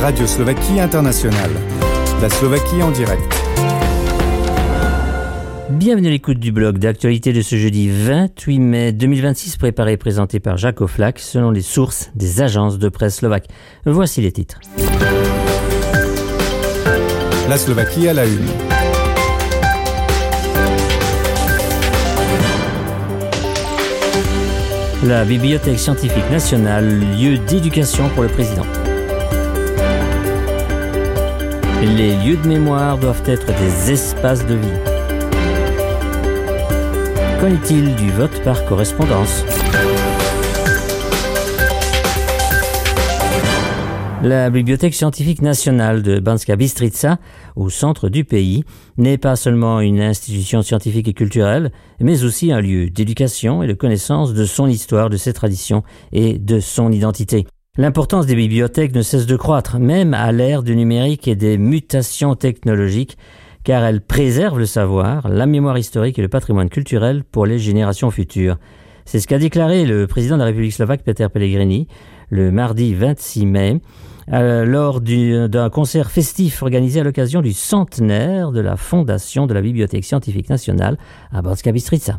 Radio Slovaquie Internationale. La Slovaquie en direct. Bienvenue à l'écoute du blog d'actualité de ce jeudi 28 mai 2026, préparé et présenté par Jacques Oflac, selon les sources des agences de presse slovaques. Voici les titres. La Slovaquie à la une. La Bibliothèque scientifique nationale, lieu d'éducation pour le président. Les lieux de mémoire doivent être des espaces de vie. Qu'en est-il du vote par correspondance ? La Bibliothèque scientifique nationale de Banská Bystrica, au centre du pays, n'est pas seulement une institution scientifique et culturelle, mais aussi un lieu d'éducation et de connaissance de son histoire, de ses traditions et de son identité. L'importance des bibliothèques ne cesse de croître, même à l'ère du numérique et des mutations technologiques, car elles préservent le savoir, la mémoire historique et le patrimoine culturel pour les générations futures. C'est ce qu'a déclaré le président de la République slovaque, Peter Pellegrini, le mardi 26 mai, lors d'un concert festif organisé à l'occasion du centenaire de la fondation de la Bibliothèque scientifique nationale à Banská Bystrica.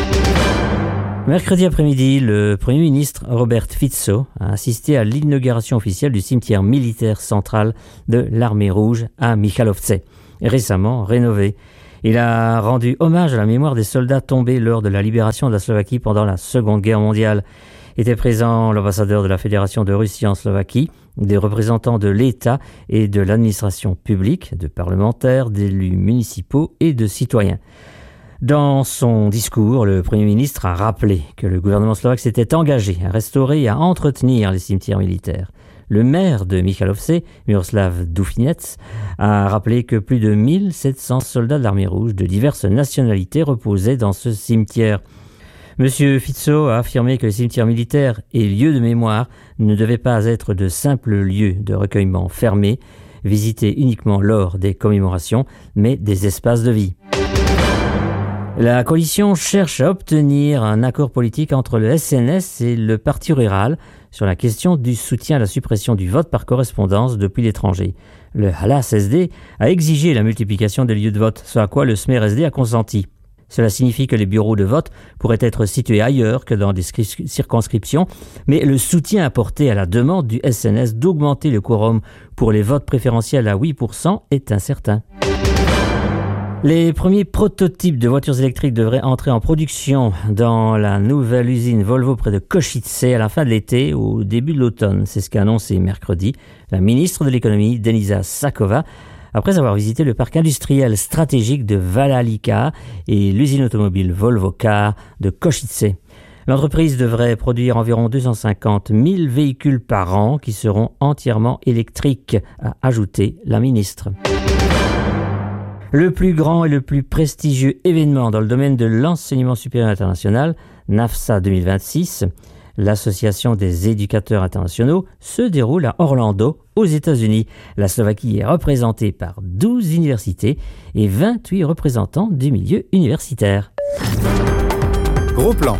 Mercredi après-midi, le Premier ministre Robert Fico a assisté à l'inauguration officielle du cimetière militaire central de l'Armée rouge à Michalovce, récemment rénové. Il a rendu hommage à la mémoire des soldats tombés lors de la libération de la Slovaquie pendant la Seconde Guerre mondiale. Étaient présents l'ambassadeur de la Fédération de Russie en Slovaquie, des représentants de l'État et de l'administration publique, de parlementaires, d'élus municipaux et de citoyens. Dans son discours, le Premier ministre a rappelé que le gouvernement slovaque s'était engagé à restaurer et à entretenir les cimetières militaires. Le maire de Michalovce, Miroslav Dufinec, a rappelé que plus de 1700 soldats de l'armée rouge de diverses nationalités reposaient dans ce cimetière. Monsieur Fico a affirmé que les cimetières militaires et lieux de mémoire ne devaient pas être de simples lieux de recueillement fermés, visités uniquement lors des commémorations, mais des espaces de vie. La coalition cherche à obtenir un accord politique entre le SNS et le Parti rural sur la question du soutien à la suppression du vote par correspondance depuis l'étranger. Le Halas SD a exigé la multiplication des lieux de vote, ce à quoi le Smer SD a consenti. Cela signifie que les bureaux de vote pourraient être situés ailleurs que dans des circonscriptions, mais le soutien apporté à la demande du SNS d'augmenter le quorum pour les votes préférentiels à 8% est incertain. Les premiers prototypes de voitures électriques devraient entrer en production dans la nouvelle usine Volvo près de Košice à la fin de l'été ou au début de l'automne. C'est ce qu'a annoncé mercredi la ministre de l'économie, Denisa Sáková, après avoir visité le parc industriel stratégique de Valalica et l'usine automobile Volvo Car de Košice. L'entreprise devrait produire environ 250 000 véhicules par an qui seront entièrement électriques, a ajouté la ministre. Le plus grand et le plus prestigieux événement dans le domaine de l'enseignement supérieur international, NAFSA 2026, l'association des éducateurs internationaux, se déroule à Orlando, aux États-Unis. La Slovaquie est représentée par 12 universités et 28 représentants du milieu universitaire. Gros plan.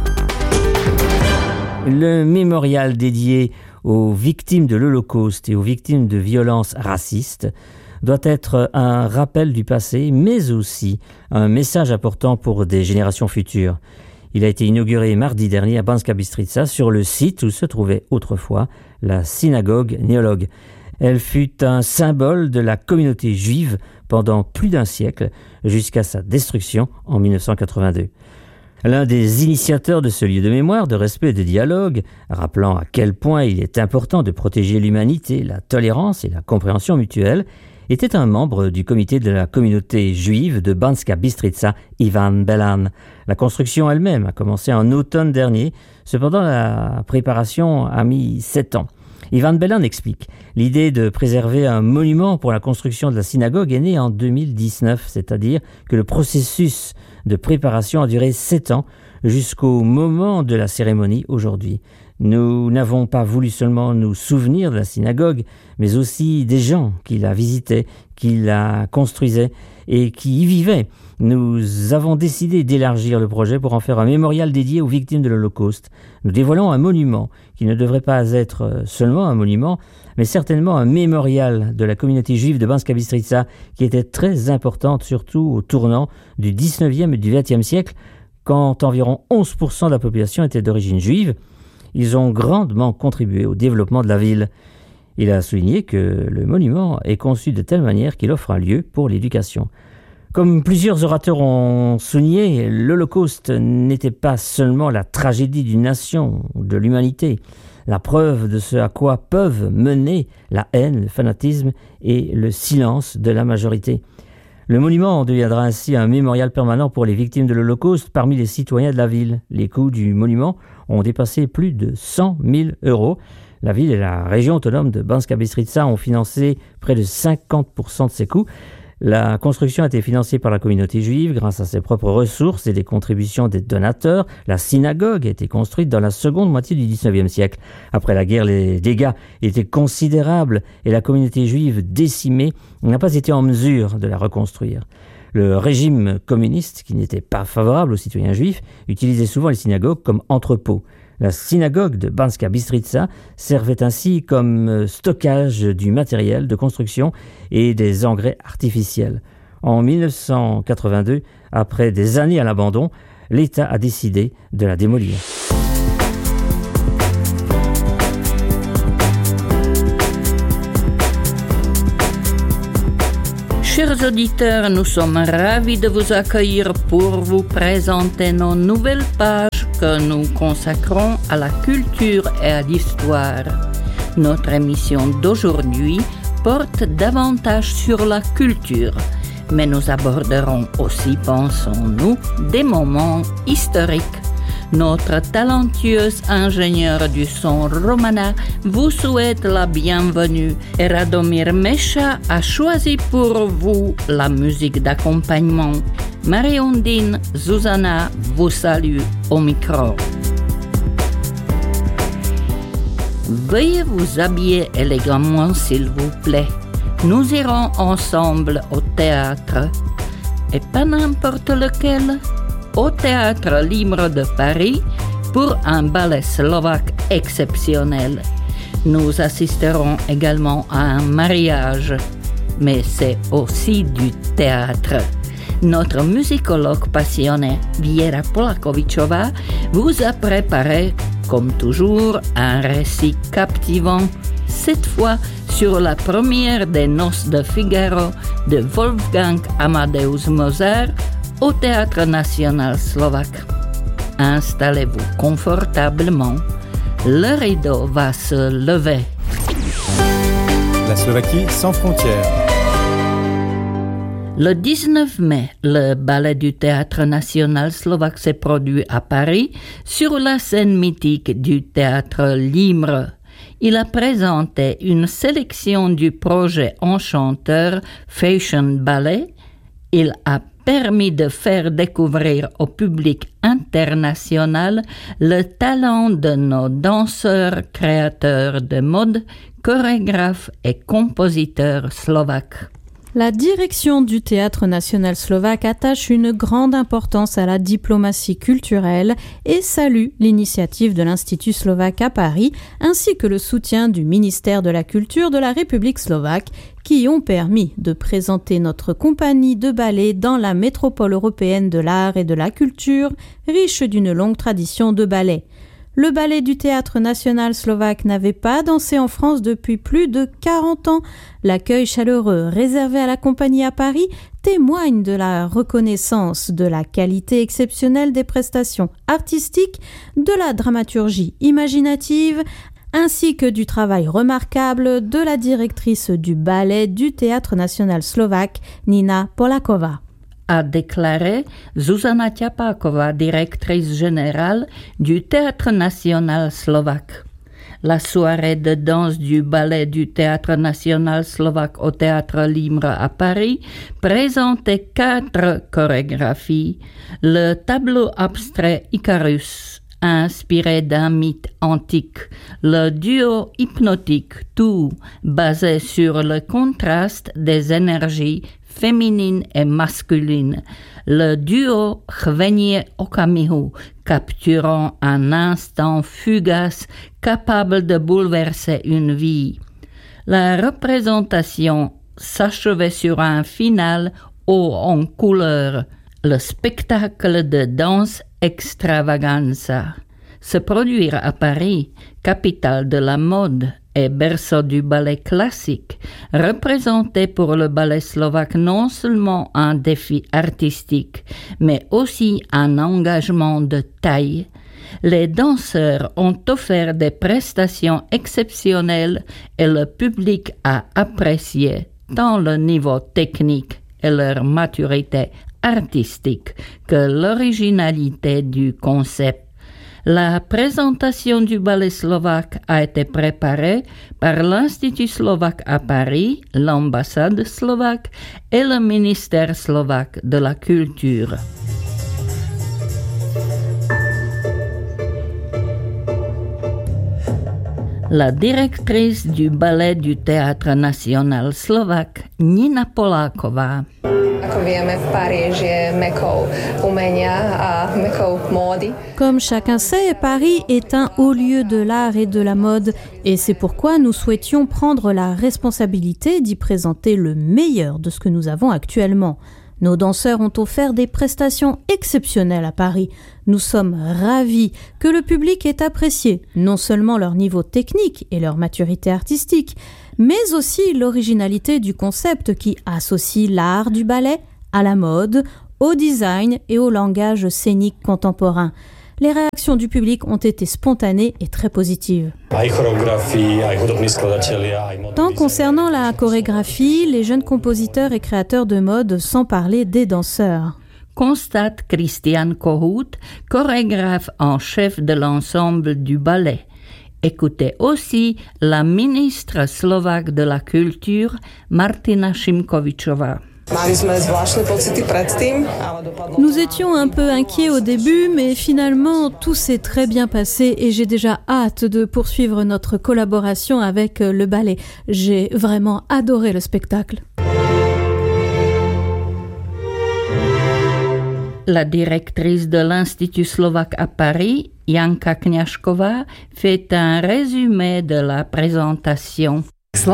Le mémorial dédié aux victimes de l'Holocauste et aux victimes de violences racistes doit être un rappel du passé, mais aussi un message important pour des générations futures. Il a été inauguré mardi dernier à Banská Bystrica, sur le site où se trouvait autrefois la synagogue néologue. Elle fut un symbole de la communauté juive pendant plus d'un siècle, jusqu'à sa destruction en 1982. L'un des initiateurs de ce lieu de mémoire, de respect et de dialogue, rappelant à quel point il est important de protéger l'humanité, la tolérance et la compréhension mutuelle, était un membre du comité de la communauté juive de Banská Bystrica, Ivan Belan. La construction elle-même a commencé en automne dernier, cependant la préparation a mis 7 ans. Ivan Belan explique « L'idée de préserver un monument pour la construction de la synagogue est née en 2019, c'est-à-dire que le processus de préparation a duré 7 ans jusqu'au moment de la cérémonie aujourd'hui. Nous n'avons pas voulu seulement nous souvenir de la synagogue, mais aussi des gens qui la visitaient, qui la construisaient et qui y vivaient. Nous avons décidé d'élargir le projet pour en faire un mémorial dédié aux victimes de l'Holocauste. Nous dévoilons un monument qui ne devrait pas être seulement un monument, mais certainement un mémorial de la communauté juive de Banska Bystrica qui était très importante, surtout au tournant du 19e et du 20e siècle, quand environ 11% de la population était d'origine juive. Ils ont grandement contribué au développement de la ville. Il a souligné que le monument est conçu de telle manière qu'il offre un lieu pour l'éducation. Comme plusieurs orateurs ont souligné, l'Holocauste n'était pas seulement la tragédie d'une nation ou de l'humanité, la preuve de ce à quoi peuvent mener la haine, le fanatisme et le silence de la majorité. Le monument deviendra ainsi un mémorial permanent pour les victimes de l'Holocauste parmi les citoyens de la ville. Les coûts du monument ont dépassé plus de 100 000 €. La ville et la région autonome de Banska Bystrica ont financé près de 50% de ces coûts. La construction a été financée par la communauté juive grâce à ses propres ressources et des contributions des donateurs. La synagogue a été construite dans la seconde moitié du 19e siècle. Après la guerre, les dégâts étaient considérables et la communauté juive décimée n'a pas été en mesure de la reconstruire. Le régime communiste, qui n'était pas favorable aux citoyens juifs, utilisait souvent les synagogues comme entrepôts. La synagogue de Banska Bystrica servait ainsi comme stockage du matériel de construction et des engrais artificiels. En 1982, après des années à l'abandon, l'État a décidé de la démolir. Chers auditeurs, nous sommes ravis de vous accueillir pour vous présenter nos nouvelles pages que nous consacrons à la culture et à l'histoire. Notre émission d'aujourd'hui porte davantage sur la culture, mais nous aborderons aussi, pensons-nous, des moments historiques. Notre talentueuse ingénieure du son Romana vous souhaite la bienvenue et Radomir Mesha a choisi pour vous la musique d'accompagnement. Marie-Ondine Zuzana vous salue au micro. Veuillez vous habiller élégamment s'il vous plaît. Nous irons ensemble au théâtre. Et pas n'importe lequel. Au Théâtre Libre de Paris pour un ballet slovaque exceptionnel. Nous assisterons également à un mariage, mais c'est aussi du théâtre. Notre musicologue passionné, Viera Polakovičová, vous a préparé, comme toujours, un récit captivant, cette fois sur la première des Noces de Figaro de Wolfgang Amadeus Mozart au Théâtre national slovaque. Installez-vous confortablement, le rideau va se lever. La Slovaquie sans frontières. Le 19 mai, le ballet du Théâtre national slovaque s'est produit à Paris sur la scène mythique du Théâtre Libre. Il a présenté une sélection du projet enchanteur Fashion Ballet. Il a permis de faire découvrir au public international le talent de nos danseurs, créateurs de mode, chorégraphes et compositeurs slovaques. La direction du Théâtre national slovaque attache une grande importance à la diplomatie culturelle et salue l'initiative de l'Institut slovaque à Paris ainsi que le soutien du ministère de la Culture de la République slovaque qui ont permis de présenter notre compagnie de ballet dans la métropole européenne de l'art et de la culture, riche d'une longue tradition de ballet. Le ballet du Théâtre national slovaque n'avait pas dansé en France depuis plus de 40 ans. L'accueil chaleureux réservé à la compagnie à Paris témoigne de la reconnaissance de la qualité exceptionnelle des prestations artistiques, de la dramaturgie imaginative, ainsi que du travail remarquable de la directrice du ballet du Théâtre national slovaque, Nina Polaková. A déclaré Zuzana Ťapáková, directrice générale du Théâtre national slovaque. La soirée de danse du ballet du Théâtre national slovaque au Théâtre Libre à Paris présentait 4 chorégraphies. Le tableau abstrait Icarus inspiré d'un mythe antique, le duo hypnotique, tout basé sur le contraste des énergies féminines et masculines. Le duo Chvenie Okamihu, capturant un instant fugace capable de bouleverser une vie. La représentation s'achevait sur un final haut en couleur, le spectacle de danse extravaganza. Se produire à Paris, capitale de la mode et berceau du ballet classique, représentait pour le ballet slovaque non seulement un défi artistique, mais aussi un engagement de taille. Les danseurs ont offert des prestations exceptionnelles et le public a apprécié tant le niveau technique et leur maturité artistique que l'originalité du concept. La présentation du ballet slovaque a été préparée par l'Institut slovaque à Paris, l'ambassade slovaque et le ministère slovaque de la Culture. La directrice du ballet du Théâtre national slovaque, Nina Poláková. Comme chacun sait, Paris est un haut lieu de l'art et de la mode, et c'est pourquoi nous souhaitions prendre la responsabilité d'y présenter le meilleur de ce que nous avons actuellement. Nos danseurs ont offert des prestations exceptionnelles à Paris. Nous sommes ravis que le public ait apprécié non seulement leur niveau technique et leur maturité artistique, mais aussi l'originalité du concept qui associe l'art du ballet à la mode, au design et au langage scénique contemporain. Les réactions du public ont été spontanées et très positives. Tant concernant la chorégraphie, les jeunes compositeurs et créateurs de mode, sans parler des danseurs. Constate Christian Kohut, chorégraphe en chef de l'ensemble du ballet. Écoutez aussi la ministre slovaque de la Culture, Martina Šimkovičová. Nous étions un peu inquiets au début, mais finalement tout s'est très bien passé et j'ai déjà hâte de poursuivre notre collaboration avec le ballet. J'ai vraiment adoré le spectacle. La directrice de l'Institut slovaque à Paris, Janka Kňažková, fait un résumé de la présentation.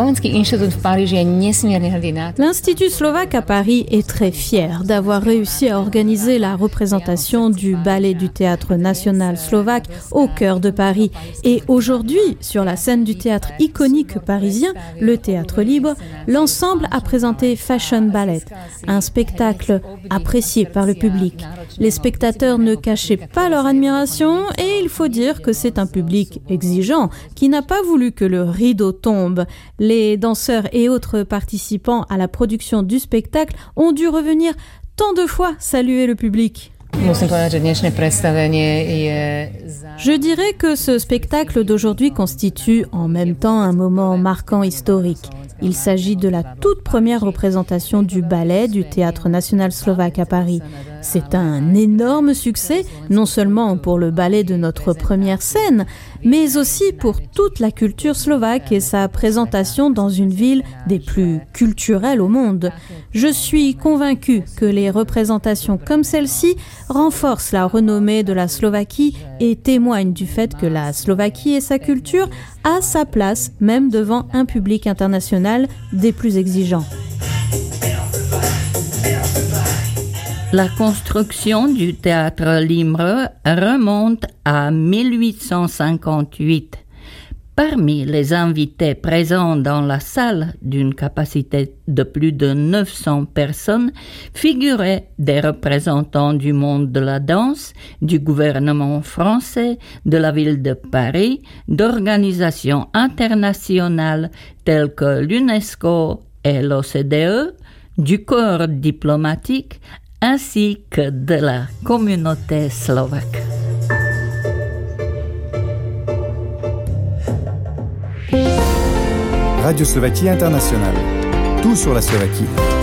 L'Institut slovaque à Paris est très fier d'avoir réussi à organiser la représentation du ballet du Théâtre national slovaque au cœur de Paris. Et aujourd'hui, sur la scène du théâtre iconique parisien, le Théâtre Libre, l'ensemble a présenté Fashion Ballet, un spectacle apprécié par le public. Les spectateurs ne cachaient pas leur admiration et il faut dire que c'est un public exigeant qui n'a pas voulu que le rideau tombe. Les danseurs et autres participants à la production du spectacle ont dû revenir tant de fois saluer le public. Je dirais que ce spectacle d'aujourd'hui constitue en même temps un moment marquant historique. Il s'agit de la toute première représentation du ballet du Théâtre national slovaque à Paris. C'est un énorme succès, non seulement pour le ballet de notre première scène, mais aussi pour toute la culture slovaque et sa présentation dans une ville des plus culturelles au monde. Je suis convaincue que les représentations comme celle-ci renforcent la renommée de la Slovaquie et témoignent du fait que la Slovaquie et sa culture a sa place même devant un public international des plus exigeants. La construction du Théâtre Libre remonte à 1858. Parmi les invités présents dans la salle, d'une capacité de plus de 900 personnes, figuraient des représentants du monde de la danse, du gouvernement français, de la ville de Paris, d'organisations internationales telles que l'UNESCO et l'OCDE, du corps diplomatique, ainsi que de la communauté slovaque. Radio Slovaquie Internationale. Tout sur la Slovaquie.